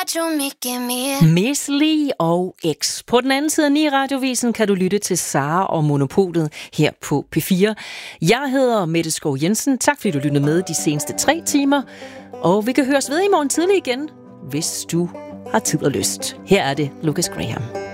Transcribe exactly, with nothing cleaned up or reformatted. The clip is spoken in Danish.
you make me. Miss Li og X. På den anden side af ni radiovisen kan du lytte til Sara og Monopolet her på P fire. Jeg hedder Mette Skov Jensen. Tak fordi du lyttede med de seneste tre timer. Og vi kan høres ved i morgen tidlig igen, hvis du har tid og lyst. Her er det Lucas Graham.